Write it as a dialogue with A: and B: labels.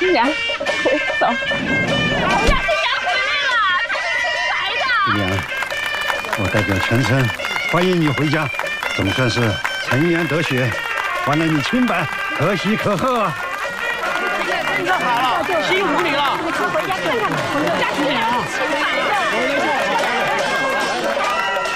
A: 新娘，走。我家新娘回来了，她是新来的。
B: 新娘，我代表全村欢迎你回家，总算是沉冤得雪，还了你清白，可喜可贺啊！
C: 天色好了，西湖里了，
A: 你快回家看看吧，我们家新娘。